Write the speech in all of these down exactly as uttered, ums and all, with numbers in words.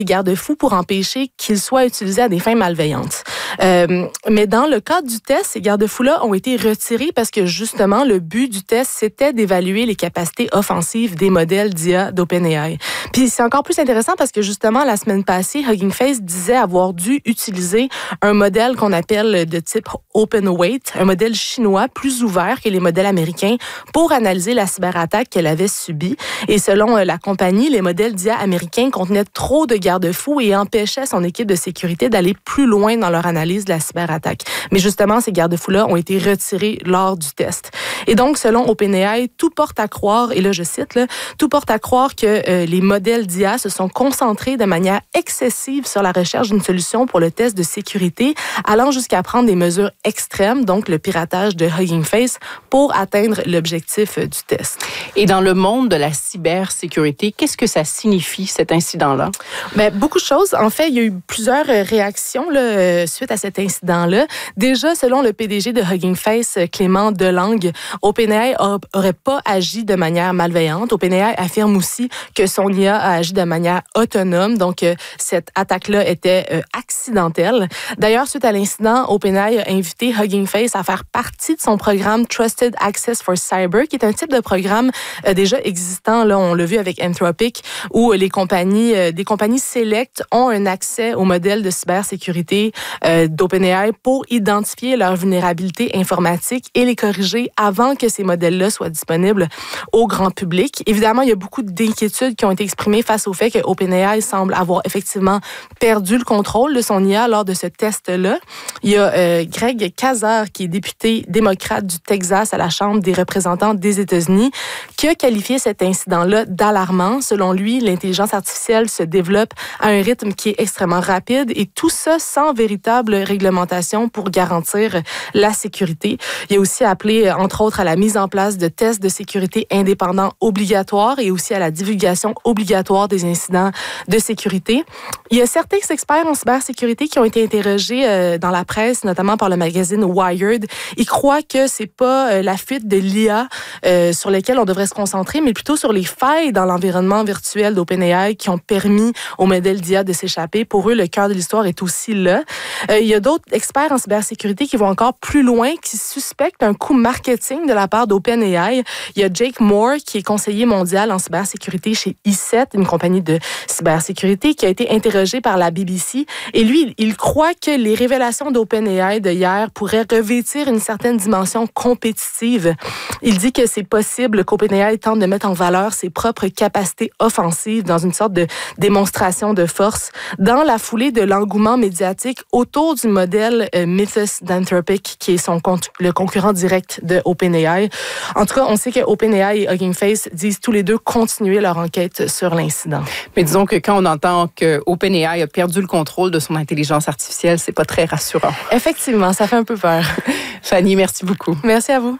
garde-fous pour empêcher qu'ils soient utilisés à des fins malveillantes. Euh, mais dans le cadre du test, ces garde-fous-là ont été retirés parce que justement, le but du test, c'était d'évaluer les capacités offensives des modèles d'I A d'OpenAI. Puis c'est encore plus intéressant parce que justement, la semaine passée, Hugging Face disait avoir dû utiliser un modèle qu'on appelle de type OpenWeight, un modèle chinois plus ouvert que les modèles américains pour analyser la cyberattaque qu'elle avait subie. Et selon la compagnie, les modèles d'I A américains contenaient trop de garde-fous et empêchaient son équipe de sécurité d'aller plus loin dans leur analyse de la cyberattaque. Mais justement, ces garde-fous-là ont été retirés lors du test. Et donc, selon OpenAI, tout porte à croire, et là je cite, là, tout porte à croire que euh, les modèles d'I A se sont concentrés de manière excessive sur la recherche d'une solution pour le test de sécurité, allant jusqu'à prendre des mesures extrêmes, donc le piratage de Hugging Face, pour atteindre l'objectif euh, du test. Et dans le monde de la cybersécurité, qu'est-ce que ça signifie, cet incident-là? Bien, beaucoup de choses. En fait, il y a eu plusieurs réactions là, suite à cet incident-là. Déjà, selon le P D G de Hugging Face, Clément Delangue, OpenAI n'aurait pas agi de manière malveillante. OpenAI affirme aussi que son I A a agi de manière autonome, donc euh, cette attaque-là était euh, accidentelle. D'ailleurs, suite à l'incident, OpenAI a invité Hugging Face à faire partie de son programme Trusted Access for Cyber, qui est un type de programme euh, déjà existant, là, on l'a vu avec Anthropic, où les compagnies, euh, des compagnies select ont un accès au modèle de cybersécurité euh, d'OpenAI pour identifier leurs vulnérabilités informatiques et les corriger avant que ces modèles-là soient disponibles au grand public. Évidemment, il y a beaucoup d'inquiétudes qui ont été exprimées face au fait que OpenAI semble avoir effectivement perdu le contrôle de son I A lors de ce test-là. Il y a euh, Greg Casar, qui est député démocrate du Texas à la Chambre des représentants des États-Unis, qui a qualifié cet incident-là d'alarmant. Selon lui, l'intelligence artificielle se développe à un rythme qui est extrêmement rapide et tout ça sans véritable réglementation pour garantir la sécurité. Il a aussi appelé, entre autres, à la mise en place de tests de sécurité indépendants obligatoires et aussi à la divulgation obligatoire des incidents de sécurité. Il y a certains experts en cybersécurité qui ont été interrogés euh, dans la presse, notamment par le magazine Wired. Ils croient que c'est pas euh, la fuite de l'I A euh, sur laquelle on devrait se concentrer, mais plutôt sur les failles dans l'environnement virtuel d'OpenAI qui ont permis au modèle d'I A de s'échapper. Pour eux, le cœur de l'histoire est aussi là. Euh, il y a d'autres experts en cybersécurité qui vont encore plus loin, qui suspectent un coup marketing de la part d'OpenAI. Il y a Jake Moore, qui est conseiller mondial en cybersécurité chez I sept, une compagnie de cybersécurité, qui a été interrogé par la B B C. Et lui, il croit que les révélations d'OpenAI de hier pourraient revêtir une certaine dimension compétitive. Il dit que c'est possible qu'OpenAI tente de mettre en valeur ses propres capacités offensives dans une sorte de démonstration de force dans la foulée de l'engouement médiatique autour du modèle euh, Mythos d'Anthropic, qui est son le concurrent direct de OpenAI. En tout cas, on sait que OpenAI et Hugging Face disent tous les deux continuer leur enquête sur l'incident. Mais disons que quand on entend que OpenAI a perdu le contrôle de son intelligence artificielle, c'est pas très rassurant. Effectivement, ça fait un peu peur. Fanny, merci beaucoup. Merci à vous.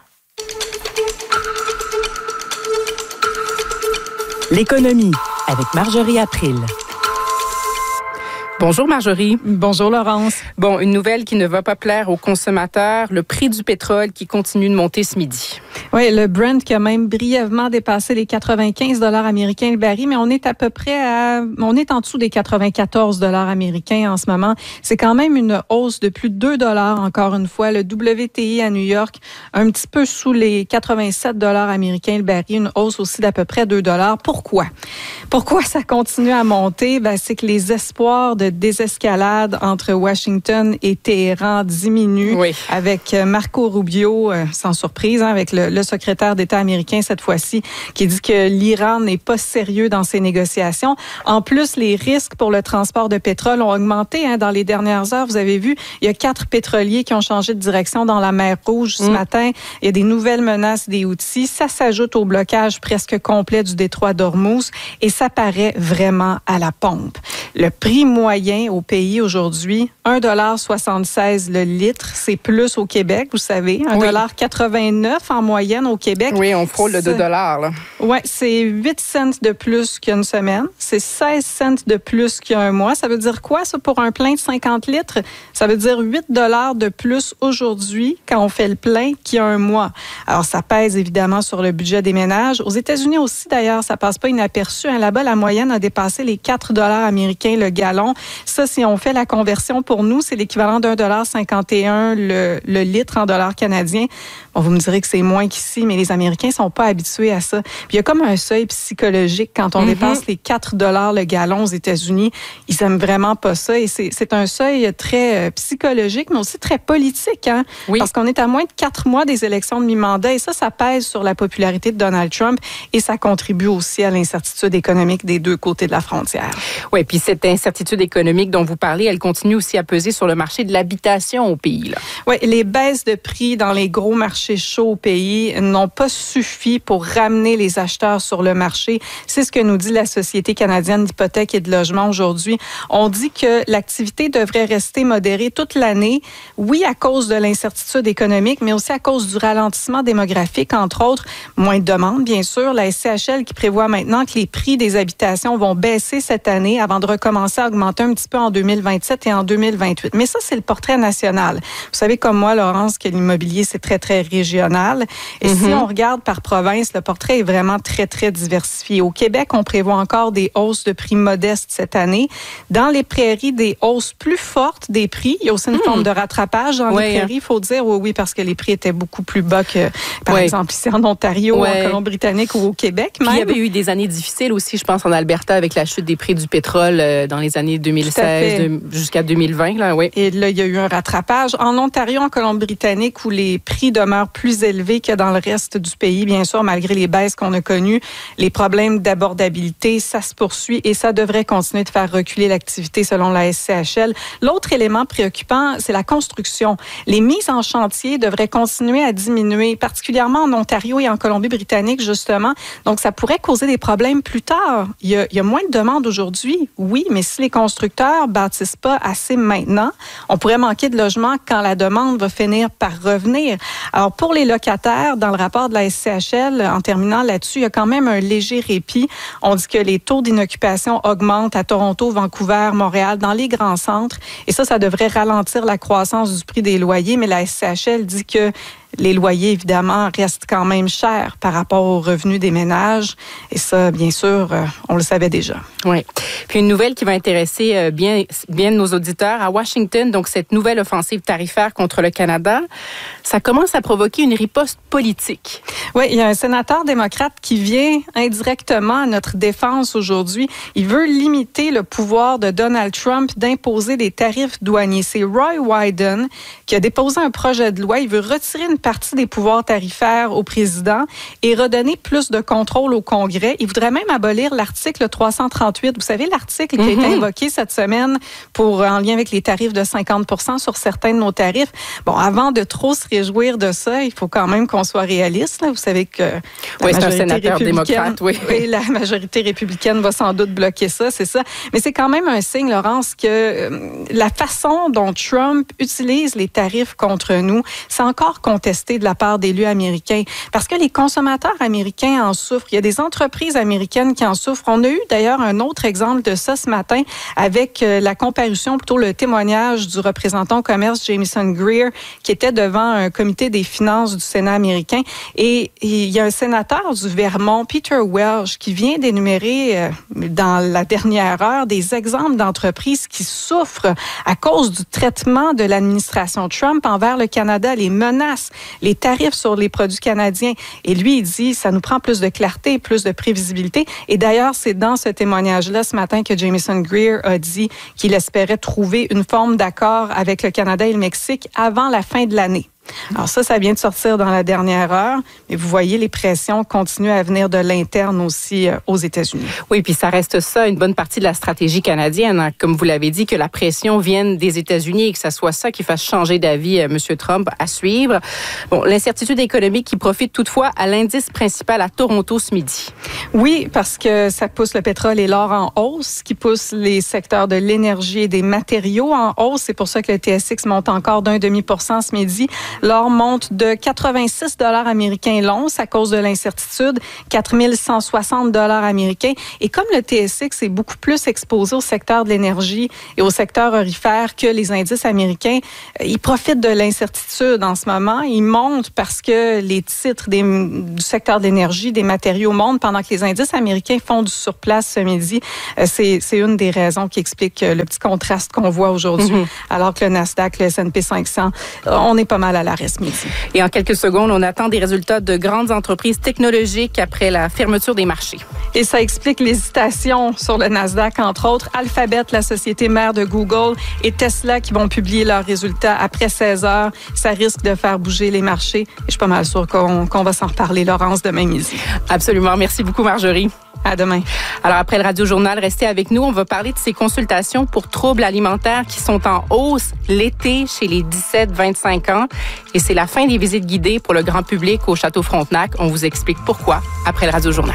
L'économie avec Marjorie April. Bonjour Marjorie. Bonjour Laurence. Bon, une nouvelle qui ne va pas plaire aux consommateurs, le prix du pétrole qui continue de monter ce midi. Oui, le Brent qui a même brièvement dépassé les quatre-vingt-quinze dollars américains le baril, mais on est à peu près à, on est en dessous des quatre-vingt-quatorze dollars américains en ce moment. C'est quand même une hausse de plus de deux dollars encore une fois. Le W T I à New York, un petit peu sous les quatre-vingt-sept dollars américains le baril, une hausse aussi d'à peu près deux dollars. Pourquoi? Pourquoi ça continue à monter? Ben, c'est que les espoirs de désescalade entre Washington et Téhéran diminuent, oui, avec Marco Rubio, euh, sans surprise, hein, avec le, le secrétaire d'État américain cette fois-ci, qui dit que l'Iran n'est pas sérieux dans ses négociations. En plus, les risques pour le transport de pétrole ont augmenté hein, dans les dernières heures. Vous avez vu, il y a quatre pétroliers qui ont changé de direction dans la mer Rouge ce mmh. matin. Il y a des nouvelles menaces des Houthis. Ça s'ajoute au blocage presque complet du détroit d'Ormuz et ça paraît vraiment à la pompe. Le prix moyen au pays aujourd'hui, un dollar soixante-seize le litre. C'est plus au Québec, vous savez. un dollar quatre-vingt-neuf en moyenne au Québec. Oui, on frôle le deux dollars. Oui, c'est huit cents de plus qu'il y a une semaine. C'est seize cents de plus qu'il y a un mois. Ça veut dire quoi, ça, pour un plein de cinquante litres? Ça veut dire huit dollars de plus aujourd'hui quand on fait le plein qu'il y a un mois. Alors, ça pèse évidemment sur le budget des ménages. Aux États-Unis aussi, d'ailleurs, ça passe pas inaperçu. Hein. Là-bas, la moyenne a dépassé les quatre dollars américains américain le gallon. Ça, si on fait la conversion pour nous, c'est l'équivalent d'un dollar cinquante et un le, le litre en dollars canadiens. Bon, vous me direz que c'est moins qu'ici, mais les Américains sont pas habitués à ça. Puis il y a comme un seuil psychologique quand on mm-hmm. dépasse les quatre dollars le gallon aux États-Unis. Ils aiment vraiment pas ça et c'est, c'est un seuil très euh, psychologique, mais aussi très politique, hein? Oui. Parce qu'on est à moins de quatre mois des élections de mi-mandat et ça, ça pèse sur la popularité de Donald Trump et ça contribue aussi à l'incertitude économique des deux côtés de la frontière. Oui, puis cette incertitude économique dont vous parlez, elle continue aussi à peser sur le marché de l'habitation au pays, là. Oui, les baisses de prix dans les gros marchés chauds au pays n'ont pas suffi pour ramener les acheteurs sur le marché. C'est ce que nous dit la Société canadienne d'hypothèques et de logement aujourd'hui. On dit que l'activité devrait rester modérée toute l'année, oui, à cause de l'incertitude économique, mais aussi à cause du ralentissement démographique, entre autres, moins de demandes, bien sûr. La S C H L qui prévoit maintenant que les prix des habitations vont baisser cette année avant de recommencer à augmenter un petit peu en deux mille vingt-sept et en deux mille vingt-huit. Mais ça, c'est le portrait national. Vous savez comme moi, Laurence, que l'immobilier, c'est très, très régional. Et mm-hmm. si on regarde par province, le portrait est vraiment très, très diversifié. Au Québec, on prévoit encore des hausses de prix modestes cette année. Dans les prairies, des hausses plus fortes des prix. Il y a aussi une mm. forme de rattrapage dans oui, les prairies, il faut dire. Oui, oui, parce que les prix étaient beaucoup plus bas que, par oui. exemple, ici en Ontario, oui. en Colombie-Britannique ou au Québec. Même. Puis il y avait eu des années difficiles aussi, je pense, en Alberta avec la chute des prix du pétrole euh, dans les années deux mille seize de, jusqu'à deux mille vingt. Là, oui. Et là, il y a eu un rattrapage. En Ontario, en Colombie-Britannique, où les prix demeurent plus élevés que dans le reste du pays, bien sûr, malgré les baisses qu'on a connues, les problèmes d'abordabilité, ça se poursuit et ça devrait continuer de faire reculer l'activité selon la S C H L. L'autre élément préoccupant, c'est la construction. Les mises en chantier devraient continuer à diminuer, particulièrement en Ontario et en Colombie-Britannique, justement. Donc, ça pourrait causer des problèmes plus tard. Il y a, il y a moins de demandes aujourd'hui, oui, mais si les constructeurs bâtissent pas assez maintenant, on pourrait manquer de logements quand la demande va finir par revenir. Alors, pour les locataires, dans le rapport de la S C H L, en terminant là-dessus, il y a quand même un léger répit. On dit que les taux d'inoccupation augmentent à Toronto, Vancouver, Montréal, dans les grands centres. Et ça, ça devrait ralentir la croissance du prix des loyers. Mais la S C H L dit que les loyers, évidemment, restent quand même chers par rapport aux revenus des ménages. Et ça, bien sûr, on le savait déjà. Oui. Puis une nouvelle qui va intéresser bien, bien nos auditeurs. À Washington, donc cette nouvelle offensive tarifaire contre le Canada, ça commence à provoquer une riposte politique. Oui, il y a un sénateur démocrate qui vient indirectement à notre défense aujourd'hui. Il veut limiter le pouvoir de Donald Trump d'imposer des tarifs douaniers. C'est Roy Wyden qui a déposé un projet de loi. Il veut retirer une partie des pouvoirs tarifaires au président et redonner plus de contrôle au Congrès. Il voudrait même abolir l'article trois cent trente-huit. Vous savez, l'article qui a été invoqué cette semaine pour, en lien avec les tarifs de cinquante pour cent sur certains de nos tarifs. Bon, avant de trop se réjouir de ça, il faut quand même qu'on soit réaliste. Là. Vous savez que la oui, majorité c'est un sénateur démocrate, oui. oui, la majorité républicaine va sans doute bloquer ça, c'est ça. Mais c'est quand même un signe, Laurence, que euh, la façon dont Trump utilise les tarifs contre nous, c'est encore contesté de la part d'élus américains. Parce que les consommateurs américains en souffrent. Il y a des entreprises américaines qui en souffrent. On a eu d'ailleurs un autre exemple de ça ce matin avec la comparution, plutôt le témoignage du représentant au commerce Jamieson Greer qui était devant un comité des finances du Sénat américain. Et il y a un sénateur du Vermont, Peter Welch, qui vient d'énumérer dans la dernière heure des exemples d'entreprises qui souffrent à cause du traitement de l'administration Trump envers le Canada, les menaces, les tarifs sur les produits canadiens. Et lui, il dit, ça nous prend plus de clarté, plus de prévisibilité. Et d'ailleurs, c'est dans ce témoignage-là ce matin que Jamieson Greer a dit qu'il espérait trouver une forme d'accord avec le Canada et le Mexique avant la fin de l'année. Alors ça, ça vient de sortir dans la dernière heure, mais vous voyez, les pressions continuent à venir de l'interne aussi euh, aux États-Unis. Oui, puis ça reste ça, une bonne partie de la stratégie canadienne, hein, comme vous l'avez dit, que la pression vienne des États-Unis et que ça soit ça qui fasse changer d'avis euh, M. Trump à suivre. Bon, l'incertitude économique qui profite toutefois à l'indice principal à Toronto ce midi. Oui, parce que ça pousse le pétrole et l'or en hausse, qui pousse les secteurs de l'énergie et des matériaux en hausse. C'est pour ça que le T S X monte encore d'un demi pour cent ce midi. L'or monte de quatre-vingt-six dollars américains l'once à cause de l'incertitude, quatre mille cent soixante dollars américains. Et comme le T S X est beaucoup plus exposé au secteur de l'énergie et au secteur aurifère que les indices américains, ils profitent de l'incertitude en ce moment. Ils montent parce que les titres des, du secteur de l'énergie, des matériaux montent pendant que les indices américains font du surplace ce midi. C'est, c'est une des raisons qui explique le petit contraste qu'on voit aujourd'hui. Mm-hmm. Alors que le Nasdaq, le S and P cinq cents, on est pas mal à l'arrêt ce midi. Et en quelques secondes, on attend des résultats de grandes entreprises technologiques après la fermeture des marchés. Et ça explique l'hésitation sur le Nasdaq, entre autres. Alphabet, la société mère de Google, et Tesla qui vont publier leurs résultats après seize heures. Ça risque de faire bouger les marchés. Et je suis pas mal sûre qu'on, qu'on va s'en reparler, Laurence, demain midi. Absolument. Merci beaucoup, Marjorie. À demain. Alors, après le Radio-Journal, restez avec nous. On va parler de ces consultations pour troubles alimentaires qui sont en hausse l'été chez les dix-sept vingt-cinq ans. Et c'est la fin des visites guidées pour le grand public au Château Frontenac. On vous explique pourquoi après le Radio-Journal.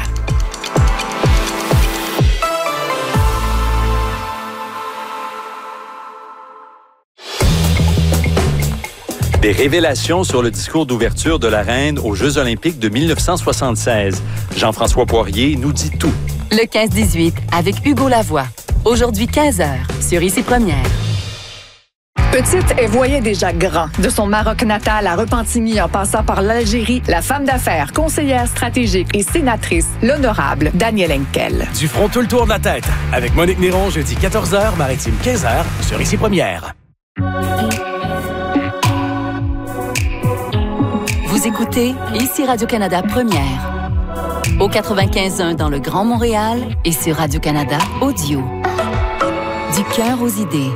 Des révélations sur le discours d'ouverture de la reine aux Jeux olympiques de dix-neuf cent soixante-seize. Jean-François Poirier nous dit tout. Le quinze dix-huit avec Hugo Lavoie. Aujourd'hui quinze heures sur Ici Première. Petite, elle voyait déjà grand. De son Maroc natal à Repentigny en passant par l'Algérie, la femme d'affaires, conseillère stratégique et sénatrice, l'honorable Danielle Henkel. Du front tout le tour de la tête. Avec Monique Néron, jeudi quatorze heures, Maritime quinze heures sur Ici Première. Vous écoutez Ici Radio-Canada Première. Au quatre-vingt-quinze point un dans le Grand Montréal et sur Radio-Canada Audio. Du cœur aux idées.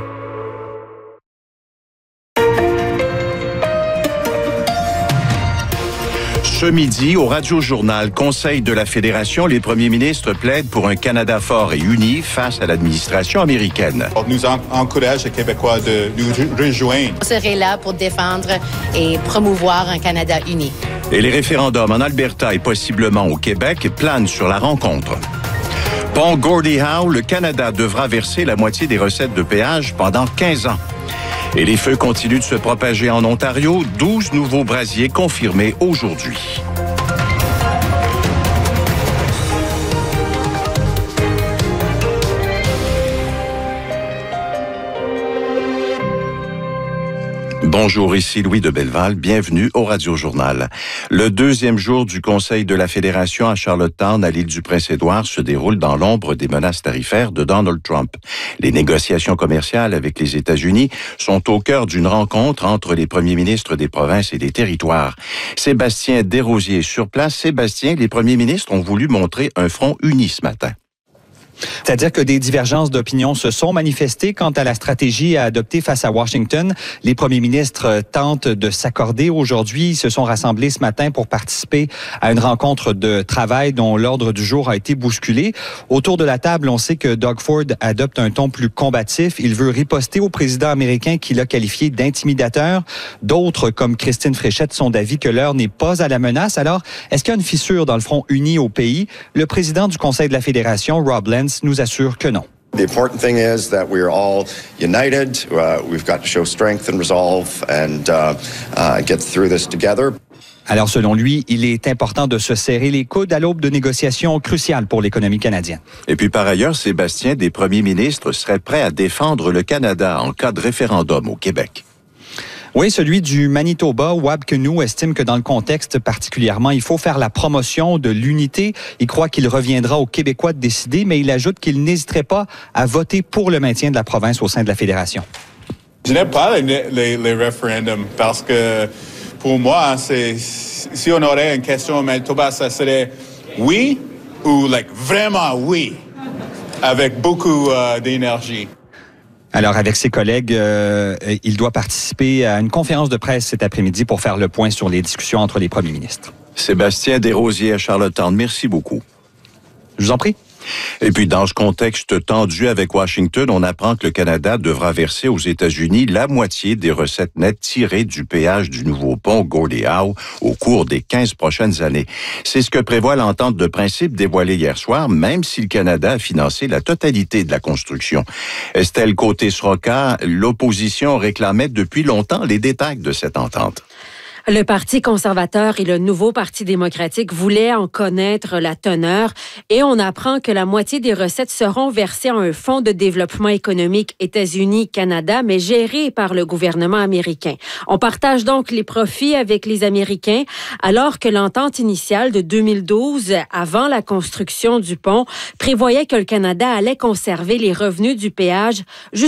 Ce midi, au Radio-Journal Conseil de la Fédération, les premiers ministres plaident pour un Canada fort et uni face à l'administration américaine. On nous encourage les Québécois de nous rejoindre. On serait là pour défendre et promouvoir un Canada uni. Et les référendums en Alberta et possiblement au Québec planent sur la rencontre. Pont Gordie Howe, le Canada devra verser la moitié des recettes de péage pendant quinze ans. Et les feux continuent de se propager en Ontario. douze nouveaux brasiers confirmés aujourd'hui. Bonjour, ici Louis de Belleval. Bienvenue au Radio-Journal. Le deuxième jour du Conseil de la Fédération à Charlottetown, à l'île du Prince-Édouard, se déroule dans l'ombre des menaces tarifaires de Donald Trump. Les négociations commerciales avec les États-Unis sont au cœur d'une rencontre entre les premiers ministres des provinces et des territoires. Sébastien Desrosiers sur place. Sébastien, les premiers ministres ont voulu montrer un front uni ce matin. C'est-à-dire que des divergences d'opinion se sont manifestées quant à la stratégie à adopter face à Washington. Les premiers ministres tentent de s'accorder aujourd'hui. Ils se sont rassemblés ce matin pour participer à une rencontre de travail dont l'ordre du jour a été bousculé. Autour de la table, on sait que Doug Ford adopte un ton plus combatif. Il veut riposter au président américain qu'il a qualifié d'intimidateur. D'autres, comme Christine Fréchette, sont d'avis que l'heure n'est pas à la menace. Alors, est-ce qu'il y a une fissure dans le front uni au pays? Le président du Conseil de la Fédération, Rob Lentz, nous assure que non. The important thing is that we are all united. Uh, we've got to show strength and resolve and uh, uh, get through this together. Alors, selon lui, il est important de se serrer les coudes à l'aube de négociations cruciales pour l'économie canadienne. Et puis, par ailleurs, Sébastien, des premiers ministres seraient prêts à défendre le Canada en cas de référendum au Québec. Oui, celui du Manitoba, Wab Kinew, estime que dans le contexte particulièrement, il faut faire la promotion de l'unité. Il croit qu'il reviendra aux Québécois de décider, mais il ajoute qu'il n'hésiterait pas à voter pour le maintien de la province au sein de la Fédération. Je n'aime pas les, les, les référendums parce que pour moi, c'est, si on aurait une question au Manitoba, ça serait oui ou like, vraiment oui, avec beaucoup uh, d'énergie. Alors, avec ses collègues, euh, il doit participer à une conférence de presse cet après-midi pour faire le point sur les discussions entre les premiers ministres. Sébastien Desrosiers à Charlottetown, merci beaucoup. Je vous en prie. Et puis, dans ce contexte tendu avec Washington, on apprend que le Canada devra verser aux États-Unis la moitié des recettes nettes tirées du péage du nouveau pont Gordie Howe au cours des quinze prochaines années. C'est ce que prévoit l'entente de principe dévoilée hier soir, même si le Canada a financé la totalité de la construction. Estelle Côté-Sroka, l'opposition réclamait depuis longtemps les détails de cette entente. Le Parti conservateur et le nouveau Parti démocratique voulaient en connaître la teneur et on apprend que la moitié des recettes seront versées à un fonds de développement économique États-Unis-Canada, mais géré par le gouvernement américain. On partage donc les profits avec les Américains, alors que l'entente initiale de deux mille douze, avant la construction du pont, prévoyait que le Canada allait conserver les revenus du péage